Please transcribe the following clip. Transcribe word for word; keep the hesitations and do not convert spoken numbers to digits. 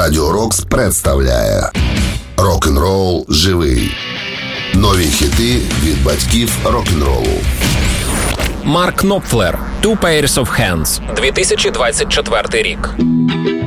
Радіо Рокс представляє Рок-н-рол живий. Нові хіти від батьків рок-н-ролу. Марк Knopfler, Two Pairs of Hands, дві тисячі двадцять четвертий рік.